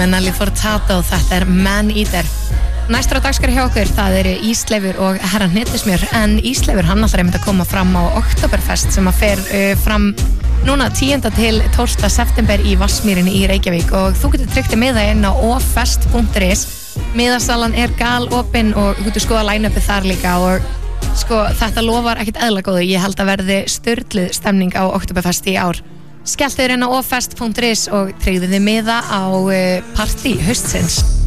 Nelly Furtado, þetta Man Eater. Næstur á dagskrá hjá okkur, það eru Ísleifur og herra Hnettismjör. En Ísleifur, hann ætlar einmitt að koma fram á Oktoberfest sem að fer fram núna 10. til 12. september í Vatnsmýrinni í Reykjavík. Og þú getur tryggt þig miða inn á ofest.is. Miðasalan galopin og þú getur skoða line-upið þar líka. Og sko, þetta lofar ekkert eðla góðu. Ég held að verði sturluð stemning á Oktoberfest í ár. Skelltu þér inn á ofest.is og tryggðu þið miða á partí haustsins.